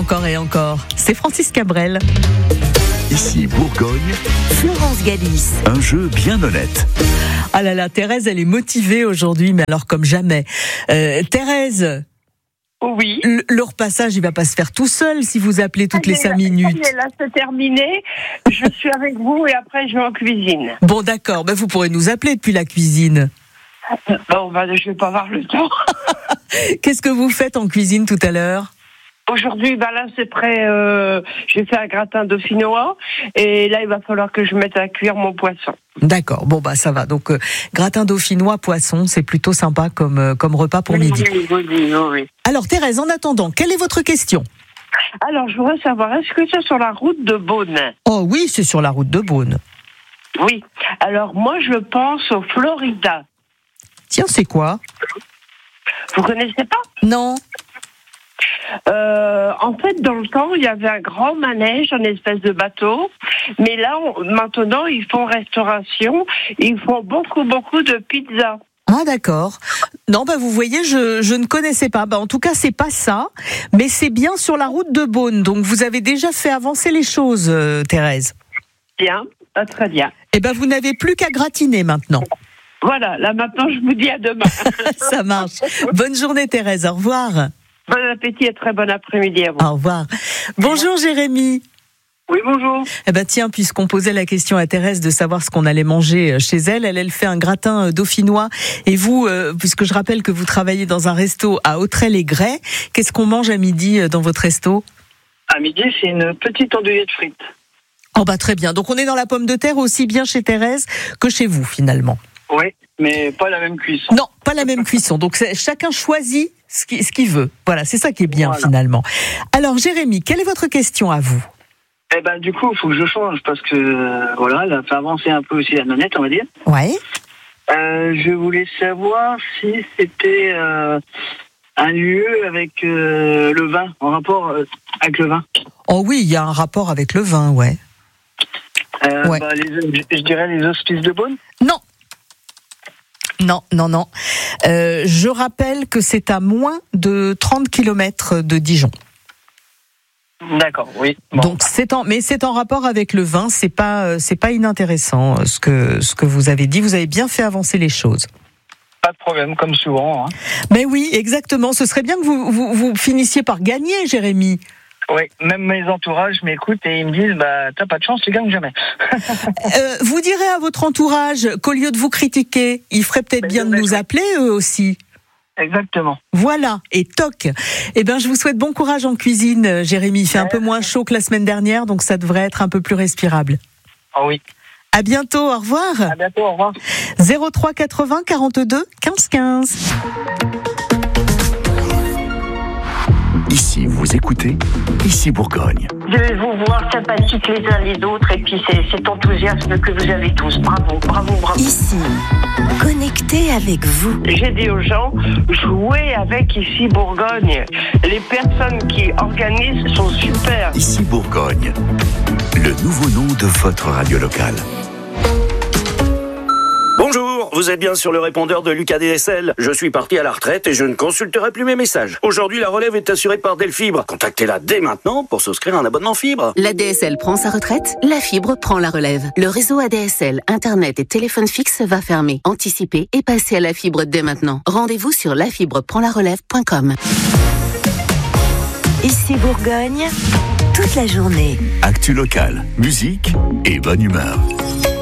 Encore et encore. C'est Francis Cabrel. Ici Bourgogne, Florence Galis. un jeu bien honnête. Ah là là, Thérèse, elle est motivée aujourd'hui, mais alors comme jamais. Thérèse, Oui. le repassage, il va pas se faire tout seul si vous appelez toutes les 5 minutes. Là, c'est terminé. Je suis avec vous et après, je vais en cuisine. Bon, d'accord, vous pourrez nous appeler depuis la cuisine. Bon, je vais pas avoir le temps. Qu'est-ce que vous faites en cuisine tout à l'heure ? Aujourd'hui, là, c'est prêt. J'ai fait un gratin dauphinois et là, il va falloir que je mette à cuire mon poisson. D'accord, ça va. Donc, gratin dauphinois, poisson, c'est plutôt sympa comme repas pour midi. Oui. Alors, Thérèse, en attendant, quelle est votre question ? Alors, je voudrais savoir, est-ce que c'est sur la route de Beaune ? Oh oui, c'est sur la route de Beaune. Oui. Alors, moi, je pense au Florida. Tiens, c'est quoi ? Vous connaissez pas ? Non. En fait, dans le temps, il y avait un grand manège, une espèce de bateau. Mais là, maintenant, ils font restauration. Ils font beaucoup de pizzas. Ah d'accord. Non, vous voyez, je ne connaissais pas. En tout cas, c'est pas ça, mais c'est bien sur la route de Beaune. Donc, vous avez déjà fait avancer les choses, Thérèse. Bien, très bien. Vous n'avez plus qu'à gratiner maintenant. Voilà, là maintenant, je vous dis à demain. Ça marche. Bonne journée, Thérèse. Au revoir. Bon appétit et très bon après-midi à vous. Au revoir. Bonjour, Jérémy. Oui, bonjour. Tiens, puisqu'on posait la question à Thérèse de savoir ce qu'on allait manger chez elle, elle fait un gratin dauphinois. Et vous, puisque je rappelle que vous travaillez dans un resto à Autrel-et-Grès, qu'est-ce qu'on mange à midi dans votre resto ? À midi, c'est une petite andouillette frite. Oh très bien. Donc on est dans la pomme de terre aussi bien chez Thérèse que chez vous finalement. Oui, mais pas la même cuisson. Non, pas la même cuisson. Donc chacun choisit ce qu'il veut. Voilà, c'est ça qui est bien finalement. Alors Jérémy, quelle est votre question à vous ? Du coup, il faut que je change parce que elle a fait avancer un peu aussi la nonnette, on va dire. Ouais. Je voulais savoir si c'était un lieu avec le vin, en rapport avec le vin. Oh oui, il y a un rapport avec le vin, ouais. Je dirais les hospices de Beaune. Non. Je rappelle que c'est à moins de 30 km de Dijon. D'accord, oui. Bon. Donc c'est en rapport avec le vin, c'est pas inintéressant ce que vous avez dit, vous avez bien fait avancer les choses. Pas de problème, comme souvent. Hein. Mais oui, exactement, ce serait bien que vous finissiez par gagner, Jérémy. Oui, même mes entourages m'écoutent et ils me disent t'as pas de chance, tu gagnes jamais. Vous direz à votre entourage qu'au lieu de vous critiquer, il ferait peut-être bien de nous appeler eux aussi. Exactement. Voilà, et toc. Je vous souhaite bon courage en cuisine, Jérémy. Il fait un peu moins chaud que la semaine dernière, donc ça devrait être un peu plus respirable. Ah oui. À bientôt, au revoir. À bientôt, au revoir. 03 80 42 15 15. Ici, vous écoutez, ici Bourgogne. De vous voir sympathiques les uns les autres et puis cet enthousiasme que vous avez tous. Bravo. Ici, connecté avec vous. J'ai dit aux gens, jouez avec Ici Bourgogne. Les personnes qui organisent sont super. Ici Bourgogne, le nouveau nom de votre radio locale. Bonjour, vous êtes bien sur le répondeur de Lucas DSL. Je suis parti à la retraite et je ne consulterai plus mes messages. Aujourd'hui, la relève est assurée par Delfibre. Contactez-la dès maintenant pour souscrire un abonnement fibre. L'ADSL prend sa retraite, la fibre prend la relève. Le réseau ADSL, Internet et téléphone fixe va fermer. Anticipez et passez à la fibre dès maintenant. Rendez-vous sur lafibreprendlarelève.com. Ici Bourgogne, toute la journée. Actu locale, musique et bonne humeur.